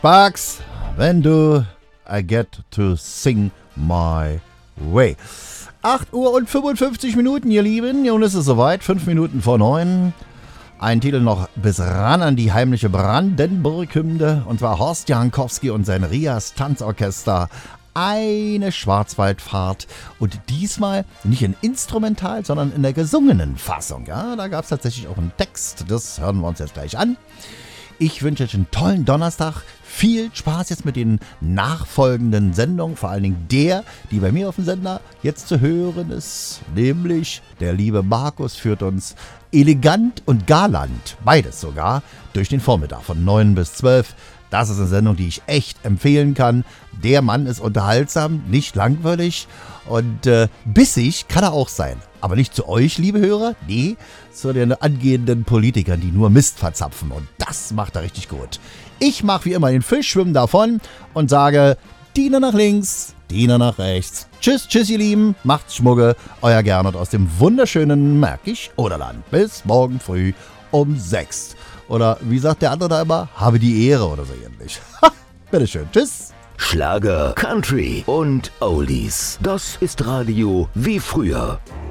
Sparks, when do I get to sing my way? 8 Uhr und 55 Minuten, ihr Lieben. Nun ist es soweit, 5 Minuten vor 9. Ein Titel noch bis ran an die heimliche Brandenburg-Hymne. Und zwar Horst Jankowski und sein Rias Tanzorchester. Eine Schwarzwaldfahrt. Und diesmal nicht in Instrumental, sondern in der gesungenen Fassung. Ja, da gab es tatsächlich auch einen Text. Das hören wir uns jetzt gleich an. Ich wünsche euch einen tollen Donnerstag. Viel Spaß jetzt mit den nachfolgenden Sendungen. Vor allen Dingen der, die bei mir auf dem Sender jetzt zu hören ist. Nämlich der liebe Markus führt uns elegant und galant, beides sogar, durch den Vormittag von 9 bis 12. Das ist eine Sendung, die ich echt empfehlen kann. Der Mann ist unterhaltsam, nicht langweilig und bissig kann er auch sein. Aber nicht zu euch, liebe Hörer, nee, zu den angehenden Politikern, die nur Mist verzapfen. Und das macht er richtig gut. Ich mache wie immer den Fisch, schwimme davon und sage, Diener nach links, Diener nach rechts. Tschüss, tschüss, ihr Lieben, macht's Schmugge, euer Gernot aus dem wunderschönen Märkisch-Oderland. Bis morgen früh um 6. Oder wie sagt der andere da immer, habe die Ehre oder so ähnlich. Ha, bitteschön, tschüss. Schlager, Country und Oldies. Das ist Radio wie früher.